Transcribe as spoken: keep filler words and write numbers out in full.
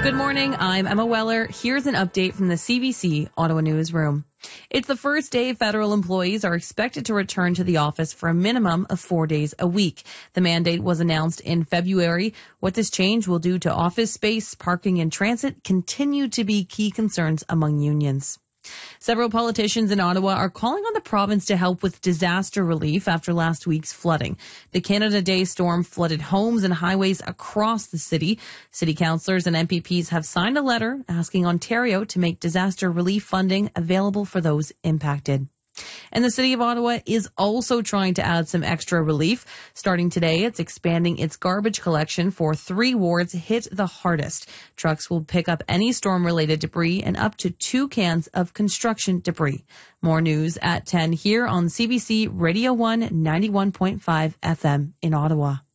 Good morning. I'm Emma Weller. Here's an update from the C B C Ottawa Newsroom. It's the first day federal employees are expected to return to the office for a minimum of four days a week. The mandate was announced in February. What this change will do to office space, parking, and transit continue to be key concerns among unions. Several politicians in Ottawa are calling on the province to help with disaster relief after last week's flooding. The Canada Day storm flooded homes and highways across the city. City councillors and M P Ps have signed a letter asking Ontario to make disaster relief funding available for those impacted. And the City of Ottawa is also trying to add some extra relief. Starting today, it's expanding its garbage collection for three wards hit the hardest. Trucks will pick up any storm-related debris and up to two cans of construction debris. More news at ten here on C B C Radio one ninety-one point five F M in Ottawa.